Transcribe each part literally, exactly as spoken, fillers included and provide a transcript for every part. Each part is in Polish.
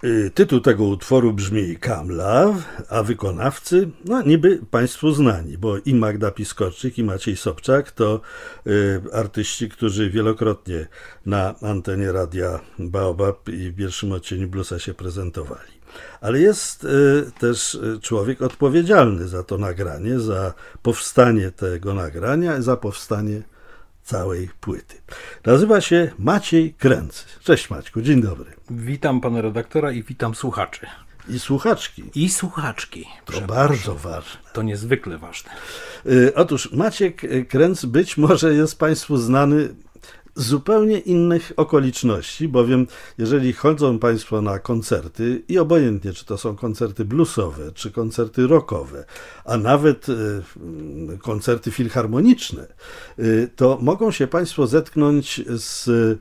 Tytuł tego utworu brzmi Come Love, a wykonawcy, no niby Państwu znani, bo i Magda Piskorczyk, i Maciej Sobczak to y, artyści, którzy wielokrotnie na antenie radia Baobab i w pierwszym odcieniu Bluesa się prezentowali. Ale jest y, też człowiek odpowiedzialny za to nagranie, za powstanie tego nagrania, za powstanie całej płyty. Nazywa się Maciej Kręc. Cześć Maćku, dzień dobry. Witam pana redaktora i witam słuchaczy. I słuchaczki. I słuchaczki. To bardzo ważne. To niezwykle ważne. Y, otóż Maciek Kręc być może jest Państwu znany z zupełnie innych okoliczności, bowiem jeżeli chodzą Państwo na koncerty i obojętnie, czy to są koncerty bluesowe, czy koncerty rockowe, a nawet y, koncerty filharmoniczne, y, to mogą się Państwo zetknąć z y,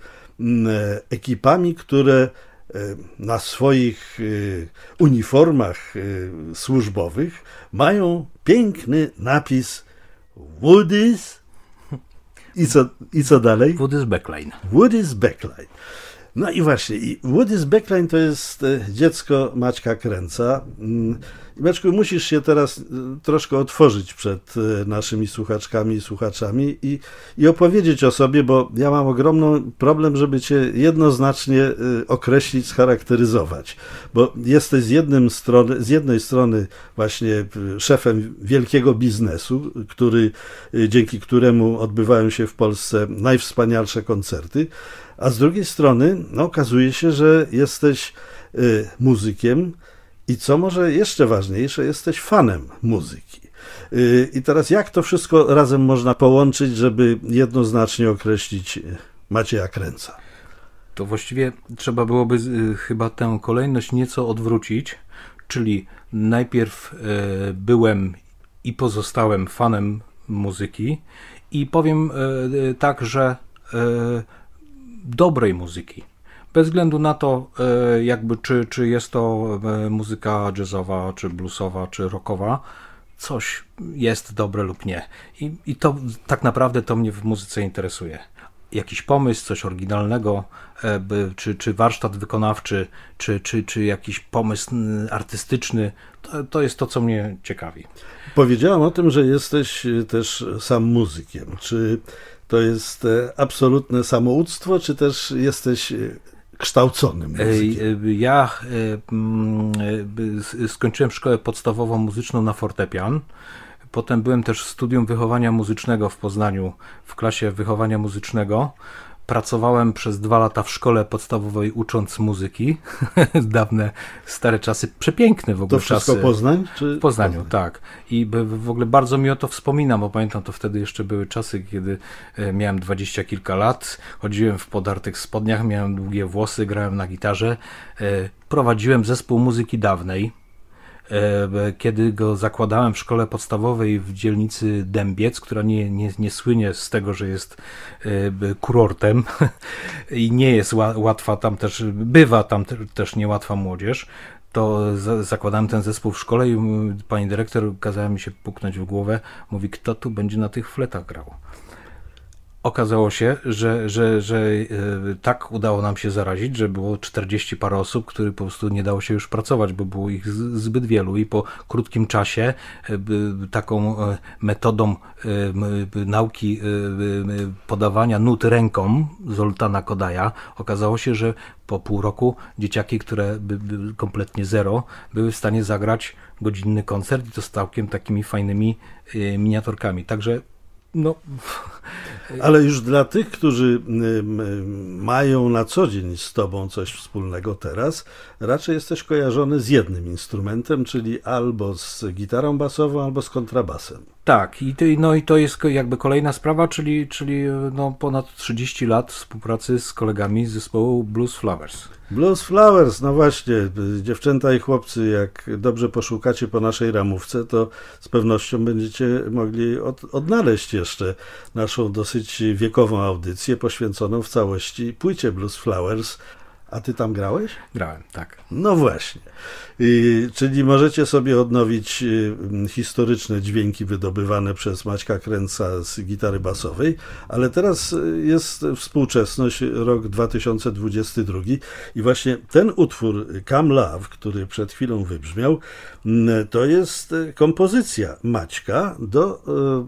ekipami, które y, na swoich y, uniformach y, służbowych mają piękny napis Woody's. I co, I co dalej? Woody's Backline. Woody's Backline. No i właśnie, i Woody's Backline to jest dziecko Maćka Kręca. I Maćku, musisz się teraz troszkę otworzyć przed naszymi słuchaczkami i słuchaczami i, i opowiedzieć o sobie, bo ja mam ogromny problem, żeby cię jednoznacznie określić, scharakteryzować. Bo jesteś z, jednym strony, z jednej strony właśnie szefem wielkiego biznesu, który, dzięki któremu odbywają się w Polsce najwspanialsze koncerty, a z drugiej strony no, okazuje się, że jesteś y, muzykiem i co może jeszcze ważniejsze, jesteś fanem muzyki. Y, I teraz jak to wszystko razem można połączyć, żeby jednoznacznie określić Macieja Kręca? To właściwie trzeba byłoby y, chyba tę kolejność nieco odwrócić, czyli najpierw y, byłem i pozostałem fanem muzyki i powiem y, y, tak, że y, dobrej muzyki. Bez względu na to, jakby czy, czy jest to muzyka jazzowa, czy bluesowa, czy rockowa, coś jest dobre lub nie. I, i to tak naprawdę to mnie w muzyce interesuje. Jakiś pomysł, coś oryginalnego, czy, czy warsztat wykonawczy, czy, czy, czy jakiś pomysł artystyczny, to, to jest to, co mnie ciekawi. Powiedziałem o tym, że jesteś też sam muzykiem. Czy to jest absolutne samouctwo, czy też jesteś kształconym muzykiem? Ja skończyłem szkołę podstawową muzyczną na fortepian. Potem byłem też w studium wychowania muzycznego w Poznaniu, w klasie wychowania muzycznego. Pracowałem przez dwa lata w szkole podstawowej ucząc muzyki. Dawne, stare czasy, przepiękne w ogóle czasy. To wszystko czasy. Poznań? Czy w Poznaniu, Poznań? Tak. I w ogóle bardzo mi o to wspominam, bo pamiętam, to wtedy jeszcze były czasy, kiedy miałem dwadzieścia kilka lat, chodziłem w podartych spodniach, miałem długie włosy, grałem na gitarze, prowadziłem zespół muzyki dawnej. Kiedy go zakładałem w szkole podstawowej w dzielnicy Dębiec, która nie, nie, nie słynie z tego, że jest kurortem i nie jest łatwa tam też, bywa tam też niełatwa młodzież, to zakładałem ten zespół w szkole i pani dyrektor kazała mi się puknąć w głowę, mówi, kto tu będzie na tych fletach grał. Okazało się, że, że, że tak udało nam się zarazić, że było czterdzieści parę osób, których po prostu nie dało się już pracować, bo było ich zbyt wielu i po krótkim czasie taką metodą nauki podawania nut ręką Zoltana Kodaja okazało się, że po pół roku dzieciaki, które były kompletnie zero, były w stanie zagrać godzinny koncert i to z całkiem takimi fajnymi miniaturkami. Także no. Ale już dla tych, którzy mają na co dzień z tobą coś wspólnego teraz, raczej jesteś kojarzony z jednym instrumentem, czyli albo z gitarą basową, albo z kontrabasem. Tak, i to, no i to jest jakby kolejna sprawa, czyli, czyli no ponad trzydzieści lat współpracy z kolegami z zespołu Blues Flowers. Blues Flowers, no właśnie, dziewczęta i chłopcy, jak dobrze poszukacie po naszej ramówce, to z pewnością będziecie mogli od, odnaleźć jeszcze naszą dosyć wiekową audycję poświęconą w całości płycie Blues Flowers. A ty tam grałeś? Grałem, tak. No właśnie. I, czyli możecie sobie odnowić y, historyczne dźwięki wydobywane przez Maćka Kręca z gitary basowej, ale teraz jest współczesność, rok dwa tysiące dwudziesty drugi i właśnie ten utwór Come Love, który przed chwilą wybrzmiał, y, to jest kompozycja Maćka do,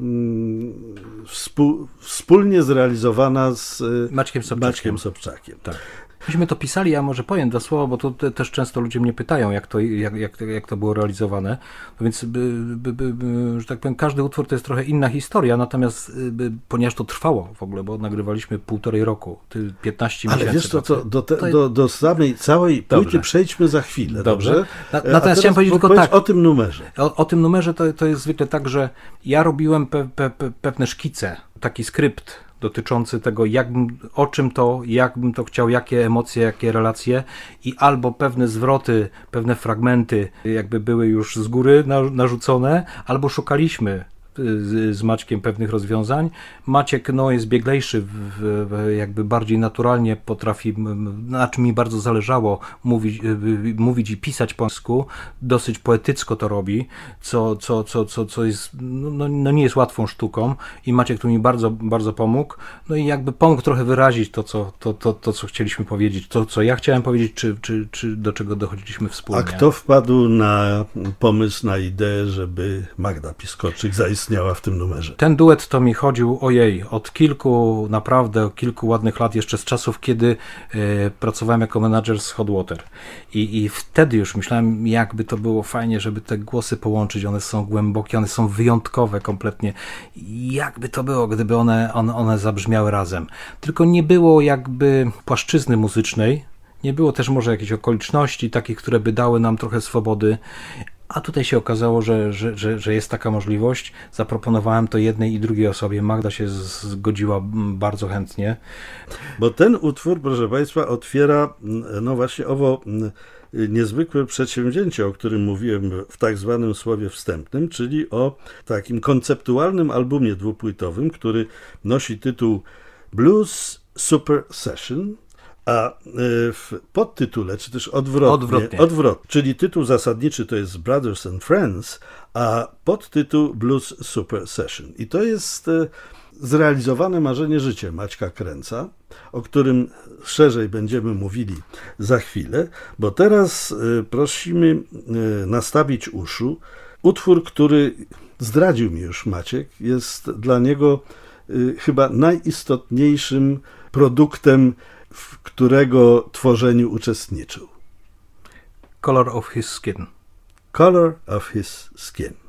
y, współ, wspólnie zrealizowana z y, Maćkiem Sobczakiem. Maćkiem Sobczakiem. Tak. Myśmy to pisali, ja może powiem dwa słowa, bo to te, też często ludzie mnie pytają, jak to, jak, jak, jak to było realizowane. No więc, by, by, by, by, że tak powiem, każdy utwór to jest trochę inna historia, natomiast by, ponieważ to trwało w ogóle, bo nagrywaliśmy półtorej roku, piętnaście Ale miesięcy. wiesz to, co, do, te, to... do, do samej całej płyty Dobrze. przejdźmy za chwilę. Dobrze. Dobrze? Na, natomiast chciałem powiedzieć tylko tak. o tym numerze. O, o tym numerze to, to jest zwykle tak, że ja robiłem pe, pe, pe, pewne szkice, taki skrypt dotyczący tego, jakbym, o czym to, jakbym to chciał, jakie emocje, jakie relacje i albo pewne zwroty, pewne fragmenty jakby były już z góry narzucone, albo szukaliśmy z, z Maćkiem pewnych rozwiązań. Maciek no, jest bieglejszy, w, w, jakby bardziej naturalnie potrafi, na czym mi bardzo zależało, mówić, mówić i pisać po polsku, dosyć poetycko to robi, co, co, co, co, co jest, no, no nie jest łatwą sztuką i Maciek tu mi bardzo, bardzo pomógł, no i jakby pomógł trochę wyrazić to, co, to, to, to, co chcieliśmy powiedzieć, to, co ja chciałem powiedzieć, czy, czy, czy do czego dochodziliśmy wspólnie. A kto wpadł na pomysł, na ideę, żeby Magda Piskoczyk zaistniała w tym numerze? Ten duet to mi chodził, ojej, od kilku, naprawdę kilku ładnych lat, jeszcze z czasów, kiedy y, pracowałem jako menadżer z Hot Water. I, I wtedy już myślałem, jakby to było fajnie, żeby te głosy połączyć. One są głębokie, one są wyjątkowe kompletnie. Jakby to było, gdyby one, one, one zabrzmiały razem. Tylko nie było jakby płaszczyzny muzycznej, nie było też może jakichś okoliczności takich, które by dały nam trochę swobody. A tutaj się okazało, że, że, że, że jest taka możliwość. Zaproponowałem to jednej i drugiej osobie. Magda się zgodziła bardzo chętnie. Bo ten utwór, proszę Państwa, otwiera no właśnie owo niezwykłe przedsięwzięcie, o którym mówiłem w tak zwanym słowie wstępnym, czyli o takim konceptualnym albumie dwupłytowym, który nosi tytuł Blues Super Session, a w podtytule, czy też odwrotnie, odwrotnie. odwrotnie, czyli tytuł zasadniczy to jest Brothers and Friends, a podtytuł Blues Super Session. I to jest zrealizowane marzenie życia Maćka Kręca, o którym szerzej będziemy mówili za chwilę, bo teraz prosimy nastawić uszu. Utwór, który zdradził mi już Maciek, jest dla niego chyba najistotniejszym produktem, w którego tworzeniu uczestniczył. Color of his skin. Color of his skin.